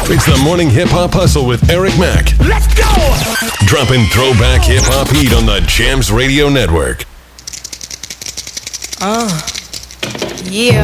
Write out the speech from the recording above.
It's the Morning Hip Hop Hustle with Eric Mack. Let's go! Dropping throwback hip hop heat on the Jams Radio Network. Yeah.